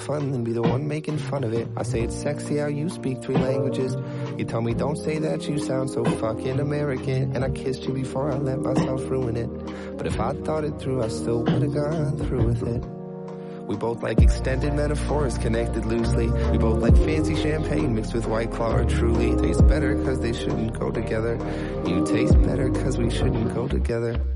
fun than be the one making fun of it. I say it's sexy how you speak 3 languages. You tell me don't say that you sound so fucking American. And I kissed you before I let myself ruin it. But if I thought it through, I still would've gone through with it. We both like extended metaphors connected loosely. We both like fancy champagne mixed with White Claw or Truly. Taste better cause they shouldn't go together. You taste better cause we shouldn't go together.